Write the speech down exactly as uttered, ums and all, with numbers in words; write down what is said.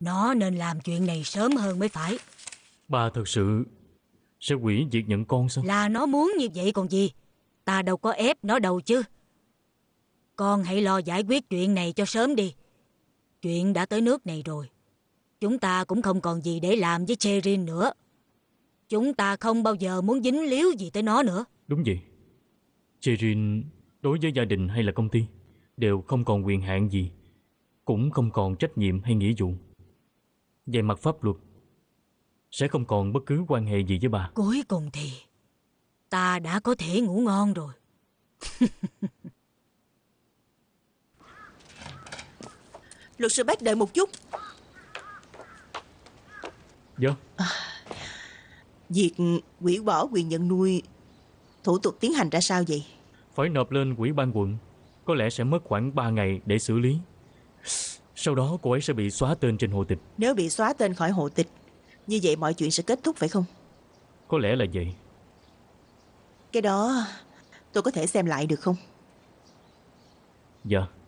Nó nên làm chuyện này sớm hơn mới phải. Ba thật sự sẽ hủy việc nhận con sao? Là nó muốn như vậy còn gì. Ta đâu có ép nó đâu chứ. Con hãy lo giải quyết chuyện này cho sớm đi. Chuyện đã tới nước này rồi. Chúng ta cũng không còn gì để làm với Cherin nữa. Chúng ta không bao giờ muốn dính líu gì tới nó nữa. Đúng vậy. Cherin đối với gia đình hay là công ty đều không còn quyền hạn gì, cũng không còn trách nhiệm hay nghĩa vụ. Về mặt pháp luật sẽ không còn bất cứ quan hệ gì với bà. Cuối cùng thì ta đã có thể ngủ ngon rồi. Luật sư Bách đợi một chút. Dạ. à, Việc hủy bỏ quyền nhận nuôi, thủ tục tiến hành ra sao vậy? Phải nộp lên ủy ban quận. Có lẽ sẽ mất khoảng ba ngày để xử lý. Sau đó cô ấy sẽ bị xóa tên trên hộ tịch. Nếu bị xóa tên khỏi hộ tịch, như vậy mọi chuyện sẽ kết thúc phải không? Có lẽ là vậy. Cái đó tôi có thể xem lại được không? Dạ.